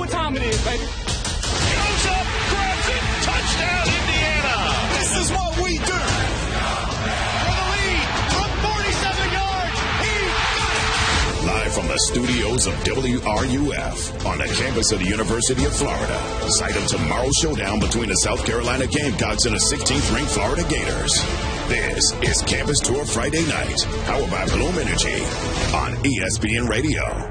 what time it is, baby. Goes up, grabs it, touchdown, Indiana. This is what we do. For the lead from 47 yards, he got it. Live from the studios of WRUF on the campus of the University of Florida. Site of tomorrow's showdown between the South Carolina Gamecocks and the 16th-ranked Florida Gators. This is Campus Tour Friday night, powered by Bloom Energy on ESPN Radio.